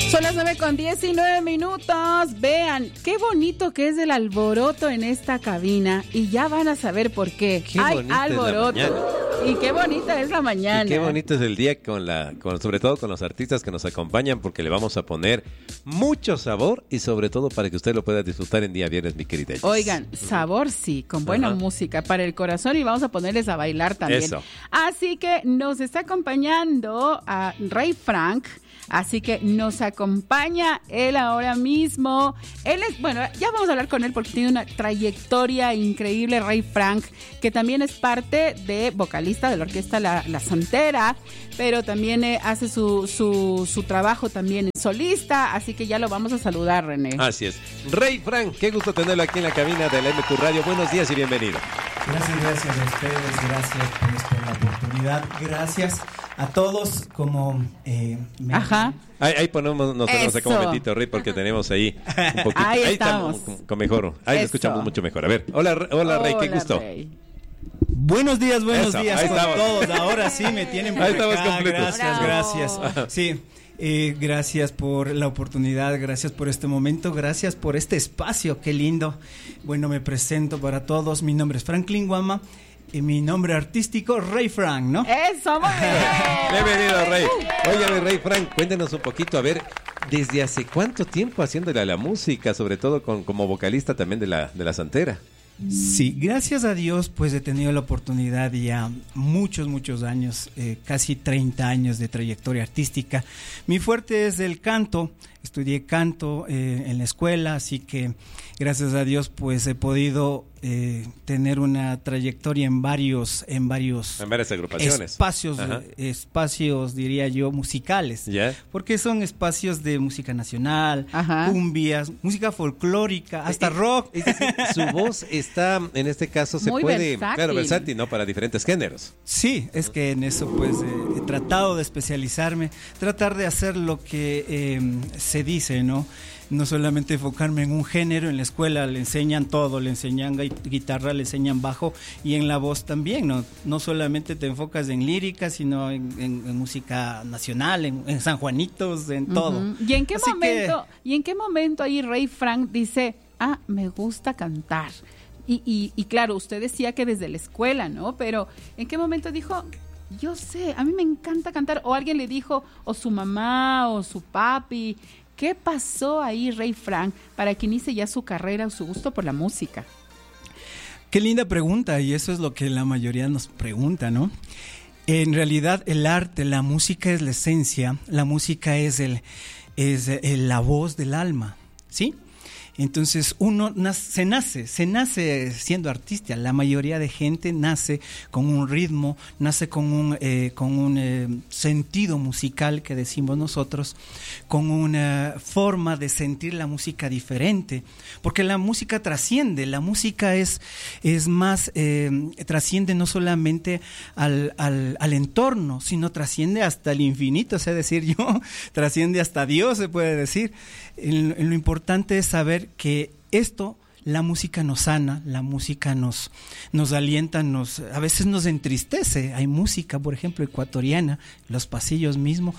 Son las 9:19. Vean, qué bonito que es el alboroto en esta cabina. Y ya van a saber por qué. Hay alboroto. Y qué bonita es la mañana. Y qué bonito es el día sobre todo con los artistas que nos acompañan, porque le vamos a poner mucho sabor y sobre todo para que usted lo pueda disfrutar en día viernes, mi querida Jess. Oigan, sabor sí, con buena música para el corazón, y vamos a ponerles a bailar también. Eso. Así que nos está acompañando a Ray Frank. Así que nos acompaña él ahora mismo. Él es, bueno, ya vamos a hablar con él porque tiene una trayectoria increíble, Ray Frank, que también es parte de vocalista de la orquesta La Santera, pero también hace su trabajo también solista, así que ya lo vamos a saludar, René. Así es. Ray Frank, qué gusto tenerlo aquí en la cabina de la MQ Radio. Buenos días y bienvenido. Gracias a ustedes, gracias por la oportunidad, gracias a todos como... Ahí ponemos nosotros acá un momentito, Ray, porque tenemos ahí un poquito. Ahí estamos. Con mejor. Ahí lo escuchamos mucho mejor. A ver, hola Ray, qué gusto. Ray. Buenos días con todos. Ahora sí me tienen por ahí acá. Estamos completos. Gracias. Sí. Gracias por la oportunidad, gracias por este momento, gracias por este espacio, qué lindo. Bueno, me presento para todos, mi nombre es Franklin Guama y mi nombre artístico, Ray Frank, ¿no? ¡Eso, muy bien! Bienvenido, Ray. Óigame, Ray Frank, cuéntenos un poquito, a ver, ¿desde hace cuánto tiempo haciéndole a la música, sobre todo como vocalista también de la Santera? Sí, gracias a Dios pues he tenido la oportunidad ya muchos años, casi 30 años de trayectoria artística. Mi fuerte es el canto, estudié canto en la escuela, así que gracias a Dios pues he podido tener una trayectoria en varias agrupaciones, espacios diría yo musicales, porque son espacios de música nacional, cumbias, música folclórica, hasta rock. Es decir, su voz está, en este caso, se muy puede, versátil. Claro, versátil, ¿no? Para diferentes géneros. Sí, es que en eso pues he tratado de especializarme, tratar de hacer lo que se dice, ¿no? No solamente enfocarme en un género. En la escuela le enseñan todo, le enseñan guitarra, le enseñan bajo, y en la voz también, no solamente te enfocas en lírica, sino en música nacional, en San Juanitos, en todo. ¿Y en qué momento ahí Ray Frank dice, me gusta cantar? Y claro, usted decía que desde la escuela, ¿no? Pero ¿en qué momento dijo, yo sé, a mí me encanta cantar? O alguien le dijo, o su mamá, o su papi. ¿Qué pasó ahí, Ray Frank, para que inicie ya su carrera o su gusto por la música? Qué linda pregunta, y eso es lo que la mayoría nos pregunta, ¿no? En realidad el arte, la música es la esencia, la música es la voz del alma, ¿sí? Entonces uno se nace siendo artista. La mayoría de gente nace con un ritmo, nace con un sentido musical que decimos nosotros, con una forma de sentir la música diferente, porque la música trasciende, la música es más, trasciende no solamente al entorno, sino trasciende hasta el infinito, o sea, trasciende hasta Dios, se puede decir. Lo importante es saber que la música nos sana, la música nos alienta, a veces nos entristece. Hay música, por ejemplo, ecuatoriana, los pasillos mismo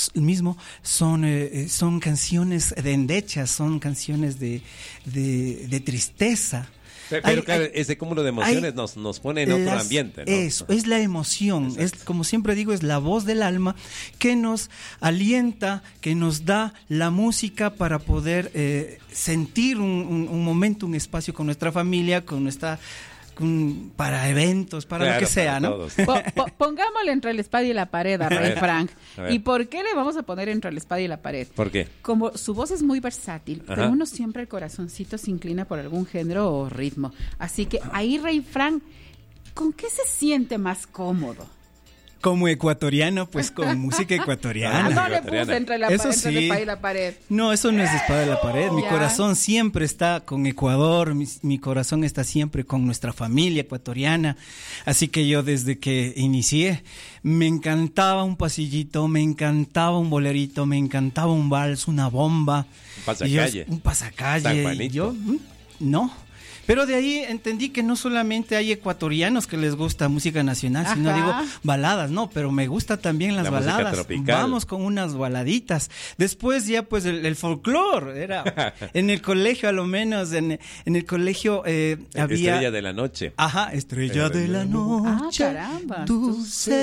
son canciones de endechas, son canciones de tristeza. Pero claro, ese cúmulo de emociones nos pone en otro ambiente, ¿no? Eso, es la emoción. Exacto. Es, como siempre digo, es la voz del alma que nos alienta, que nos da la música para poder sentir un momento, un espacio con nuestra familia, para eventos, para lo que sea, ¿no? Pongámosle entre la espada y la pared a Ray Frank. ¿Y por qué le vamos a poner entre la espada y la pared? ¿Por qué? Como su voz es muy versátil, pero uno siempre el corazoncito se inclina por algún género o ritmo. Así que ahí, Ray Frank, ¿con qué se siente más cómodo? Como ecuatoriano, pues con música ecuatoriana. No le puse entre la espada y la pared. No, eso no es espada y la pared. Mi corazón siempre está con Ecuador, mi corazón está siempre con nuestra familia ecuatoriana. Así que yo desde que inicié, me encantaba un pasillito, me encantaba un bolerito, me encantaba un vals, una bomba. Un pasacalle. Un pasacalle. San Juanito. No. Pero de ahí entendí que no solamente hay ecuatorianos que les gusta música nacional, sino digo baladas, no, pero me gusta también las baladas. Tropical. Vamos con unas baladitas. Después ya pues el folclore, era en el colegio a lo menos, en el colegio había... Estrella de la noche. Ajá, Estrella de la noche, caramba. tú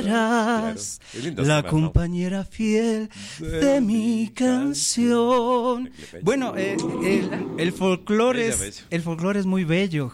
serás la compañera fiel de mi canción. Bueno, el folclore es muy bello.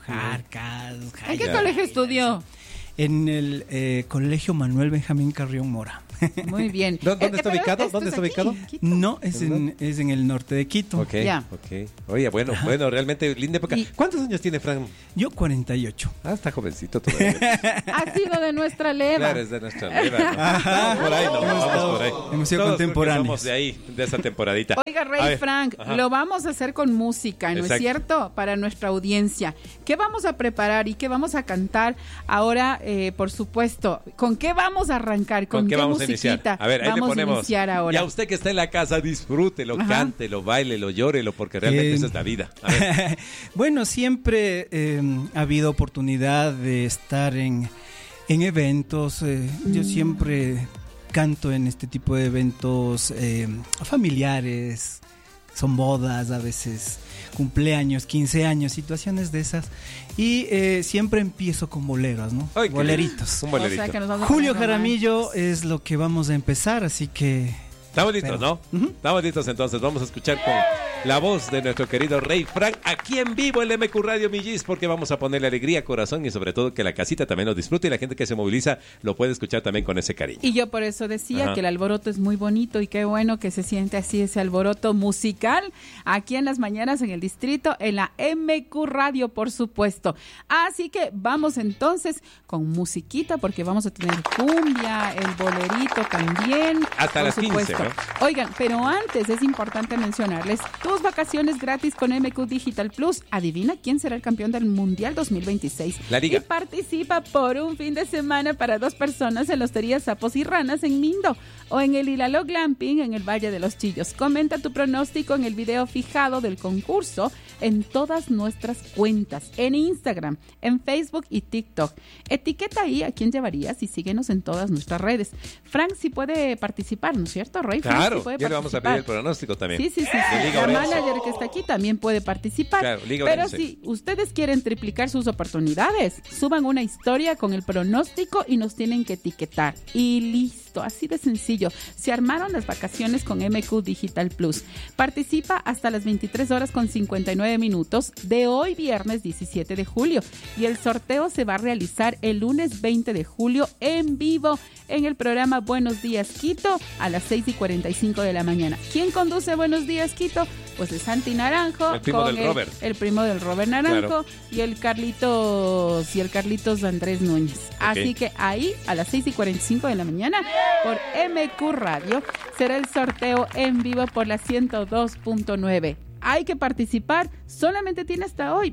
¿En qué colegio estudió? En el Colegio Manuel Benjamín Carrión Mora. Muy bien. ¿Dónde está ubicado? ¿Dónde está ubicado? No, es en el norte de Quito. Ok. Oye, bueno, realmente linda época. ¿Cuántos años tiene Fran? Yo 48. Está jovencito todavía. Ha sido de nuestra leva. Claro, es de nuestra leva. ¿No? Vamos por ahí, vamos por ahí. Hemos sido contemporáneos. Somos de ahí, de esa temporadita. Oiga, Rey Frank, lo vamos a hacer con música, ¿no es cierto? Para nuestra audiencia. ¿Qué vamos a preparar y qué vamos a cantar ahora, por supuesto? ¿Con qué vamos a arrancar? ¿Con qué vamos musiquita? A ver, ahí vamos le ponemos. A iniciar ahora. Y a usted que está en la casa, disfrútelo, cántelo, bailelo, llórelo, porque realmente esa es la vida. A ver. Bueno, siempre ha habido oportunidad de estar en eventos. Yo siempre canto en este tipo de eventos familiares. Son bodas, a veces cumpleaños, 15 años, situaciones de esas. Y siempre empiezo con boleros, ¿no? Ay, boleritos. Un bolerito. O sea, Julio Jaramillo es lo que vamos a empezar, así que... Estamos listos, ¿no? Estamos listos, entonces vamos a escuchar con la voz de nuestro querido Rey Frank aquí en vivo en MQ Radio Millis, porque vamos a ponerle alegría, corazón y sobre todo que la casita también lo disfrute y la gente que se moviliza lo puede escuchar también con ese cariño. Y yo por eso decía que el alboroto es muy bonito y qué bueno que se siente así ese alboroto musical aquí en las mañanas en el distrito, en la MQ Radio, por supuesto. Así que vamos entonces con musiquita porque vamos a tener cumbia, el bolerito también. Hasta las 15, ¿no? Oigan, pero antes es importante mencionarles tus vacaciones gratis con MQ Digital Plus. Adivina quién será el campeón del Mundial 2026. La Liga. Y participa por un fin de semana para 2 personas en la Hostería Sapos y Ranas en Mindo o en el Hilalo Glamping en el Valle de los Chillos. Comenta tu pronóstico en el video fijado del concurso en todas nuestras cuentas, en Instagram, en Facebook y TikTok. Etiqueta ahí a quién llevarías y síguenos en todas nuestras redes. Frank sí puede participar, ¿no es cierto, Rey? Claro, sí ya le vamos a pedir el pronóstico también. Sí. La manager que está aquí también puede participar. Claro, pero si ustedes quieren triplicar sus oportunidades, suban una historia con el pronóstico y nos tienen que etiquetar. Y listo, así de sencillo. Se armaron las vacaciones con MQ Digital Plus. Participa hasta las 23:59 de hoy viernes 17 de julio. Y el sorteo se va a realizar el lunes 20 de julio en vivo en el programa Buenos Días Quito a las 6:45 de la mañana. ¿Quién conduce Buenos Días Quito? Pues es Santi Naranjo, el primo del Robert. El primo del Robert Naranjo, y el Carlitos Andrés Núñez. Así que ahí a las 6:45 de la mañana por MQ Radio será el sorteo en vivo por la 102.9. Hay que participar, solamente tiene hasta hoy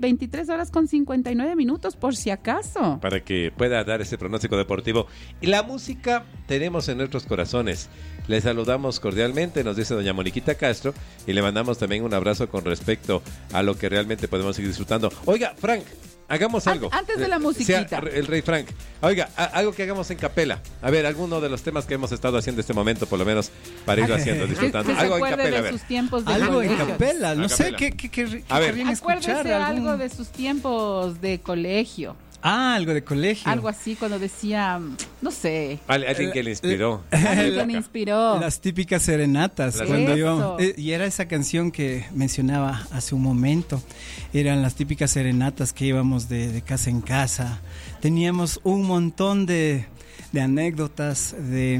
23:59 por si acaso. Para que pueda dar ese pronóstico deportivo. Y la música tenemos en nuestros corazones. Les saludamos cordialmente, nos dice doña Moniquita Castro, y le mandamos también un abrazo con respecto a lo que realmente podemos seguir disfrutando. Oiga, Frank, hagamos algo. Antes de la musiquita. El Rey Frank. Oiga, algo que hagamos en capela. A ver, alguno de los temas que hemos estado haciendo este momento, por lo menos, para irlo haciendo, disfrutando. Algo en capela, a ver. Sus tiempos de algo colegio. En capela, no sé qué querrían escuchar. Acuérdese algo de sus tiempos de colegio. Algo de colegio. Algo así, cuando decía, no sé. Alguien que le inspiró. Alguien que me inspiró. Las típicas serenatas. Cuando íbamos, y era esa canción que mencionaba hace un momento. Eran las típicas serenatas que íbamos de casa en casa. Teníamos un montón de anécdotas, de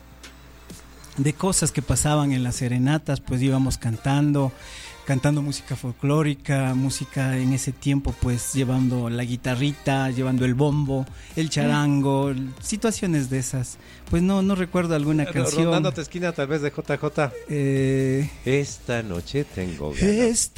cosas que pasaban en las serenatas, pues íbamos cantando música folclórica, música en ese tiempo pues llevando la guitarrita, llevando el bombo, el charango, situaciones de esas. Pues no recuerdo alguna canción. Rondándote esquina tal vez de JJ. Esta noche tengo ganas.